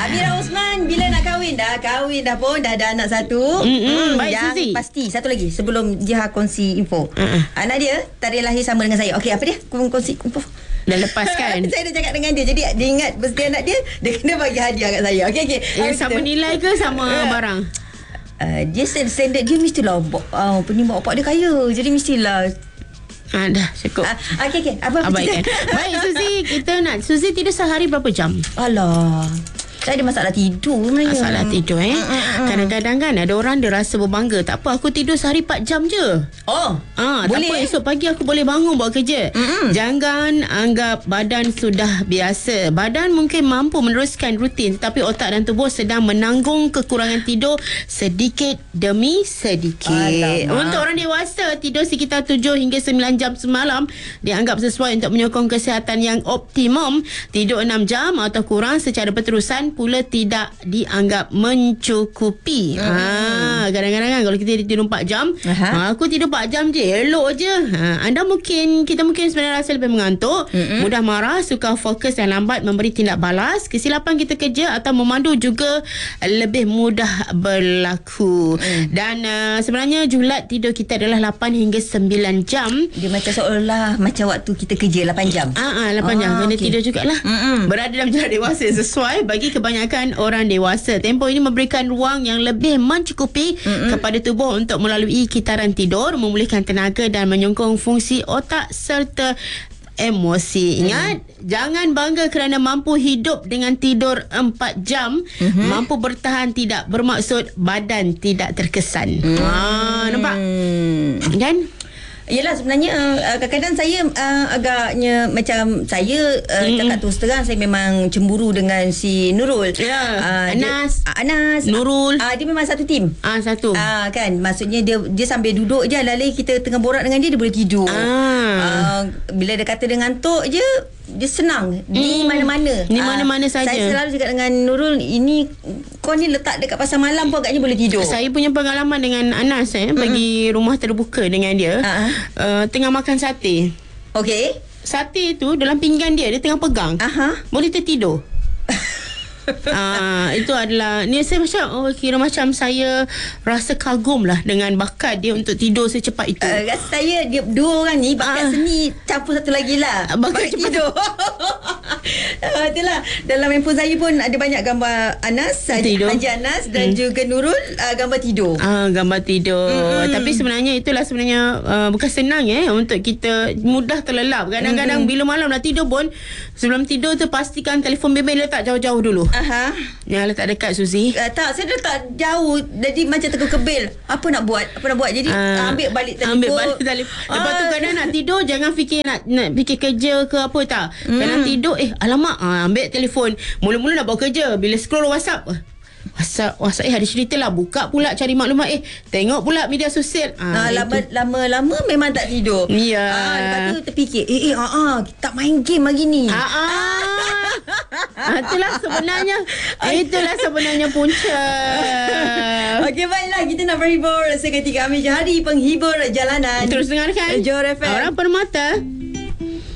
Amira Osman, bila nak kahwin? Dah kahwin dah pun, dah ada anak satu. Baik, yang Suzy. pasti, satu lagi sebelum Jiha kongsi info. Anak dia tarikh lahir sama dengan saya. Okey, apa dia? Kongsi info. Dah lepas kan? Saya dah cakap dengan dia. Jadi dia ingat birthday anak dia, dia kena bagi hadiah kat saya. Okey. Sama nilai ke sama barang? Dia standard dia mestilah penyembah bapak dia kaya. Jadi mestilah Dah cukup. Okey. Apa Baik kan? Baik Suzy, kita nak Suzy tidur sehari berapa jam? Alah, saya ada masalah tidur sebenarnya. Masalah tidur Kadang-kadang kan ada orang dia rasa berbangga. Tak apa, aku tidur sehari 4 jam je. Tak boleh, apa, esok pagi aku boleh bangun buat kerja. Jangan anggap badan sudah biasa. Badan mungkin mampu meneruskan rutin, tapi otak dan tubuh sedang menanggung kekurangan tidur sedikit demi sedikit. Alamak. Untuk orang dewasa, tidur sekitar 7 hingga 9 jam semalam dianggap sesuai untuk menyokong kesihatan yang optimum. Tidur 6 jam atau kurang secara berterusan pula tidak dianggap mencukupi. Kadang-kadang kan kalau kita tidur 4 jam, aku tidur 4 jam je, elok je. Kita mungkin sebenarnya rasa lebih mengantuk, mudah marah, suka fokus dan lambat memberi tindak balas. Kesilapan kita kerja atau memandu juga lebih mudah berlaku. Dan sebenarnya julat tidur kita adalah 8 hingga 9 jam. Dia macam seolah macam waktu kita kerja 8 jam. 8 jam. Kena tidur jugalah. Berada dalam julat dewasa sesuai bagi kebanyakan orang dewasa. Tempoh ini memberikan ruang yang lebih mencukupi kepada tubuh untuk melalui kitaran tidur, memulihkan tenaga dan menyokong fungsi otak serta emosi. Ingat, jangan bangga kerana mampu hidup dengan tidur 4 jam. Mampu bertahan tidak bermaksud badan tidak terkesan. Nampak? Kan? Yelah, sebenarnya kadang-kadang saya agaknya macam saya cakap terus terang, saya memang cemburu dengan si Nurul. Anas Nurul. Dia memang satu tim. Satu. Kan, maksudnya dia sambil duduk je, lalai kita tengah borak dengan dia boleh tidur. Bila dia kata dia ngantuk je, dia senang di mana-mana. Di mana-mana saja. Saya selalu cakap dengan Nurul, ini kau ni letak dekat pasar malam pun agaknya boleh tidur. Saya punya pengalaman dengan Anas pergi rumah terbuka dengan dia. Tengah makan sate. Okey. Sate tu dalam pinggan dia tengah pegang. Boleh tertidur. Itu adalah ni saya macam kira macam saya rasa kagum lah dengan bakat dia untuk tidur secepat itu. Saya dia dua orang ni bakat seni campur satu lagi lah, bakat tidur. Itulah, dalam handphone saya pun ada banyak gambar Anas, Haji Anas dan juga Nurul, gambar tidur. Gambar tidur. Tapi sebenarnya itulah bukan senang untuk kita mudah terlelap. Kadang-kadang bila malam nak tidur pun, sebelum tidur tu pastikan telefon bimbit letak jauh-jauh dulu. Yang letak dekat Suzy. Tak, saya letak jauh. Jadi macam terkebil. Apa nak buat? Jadi ambil balik telefon. Lepas tu kadang nak tidur, jangan fikir nak fikir kerja ke apa tak. Kadang tidur alamak, ambil telefon. Mula-mula nak buat kerja, bila scroll WhatsApp ada cerita lah, buka pula cari maklumat, tengok pula media sosial. Lama-lama memang tak tidur. Lepas tu terfikir tak main game lagi ni. Itulah sebenarnya punca. Okey, baiklah, kita nak berhibur seketika. Ambil Jahari, penghibur jalanan. Terus dengarkan Johor FM. Orang Permata.